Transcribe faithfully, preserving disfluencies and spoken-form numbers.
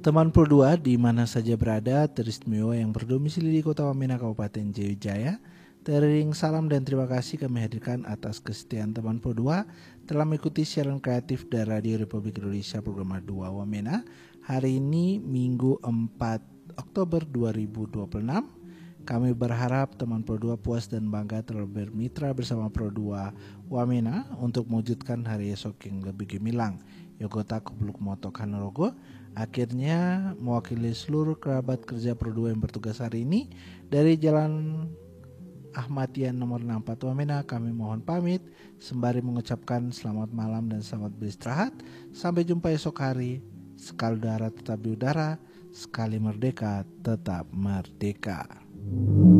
Teman Pro dua di mana saja berada, teristimewa yang berdomisili di Kota Wamena, Kabupaten Jayapura, tering salam dan terima kasih kami hadirkan atas kesetiaan Teman Pro dua telah mengikuti siaran kreatif dari Radio Republik Indonesia program dua Wamena. Hari ini Minggu empat Oktober dua ribu dua puluh enam. Kami berharap Teman Pro dua puas dan bangga telah bermitra bersama Pro dua Wamena untuk mewujudkan hari esok yang lebih gemilang. Yogota Kubluk Motok Hanorogo. Akhirnya mewakili seluruh kerabat kerja Pro dua yang bertugas hari ini dari Jalan Ahmad Yani nomor enam puluh empat Wamena, kami mohon pamit sembari mengucapkan selamat malam dan selamat beristirahat. Sampai jumpa esok hari. Sekali udara tetap di udara, sekali merdeka tetap merdeka.